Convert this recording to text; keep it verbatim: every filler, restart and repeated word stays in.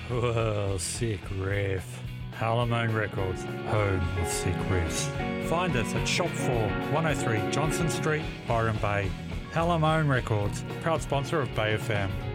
Whoa, sick riff. Halamone Records, home of sick riffs. Find us at Shop four, one oh three Johnson Street, Byron Bay. Halamone Records, proud sponsor of Bay F M.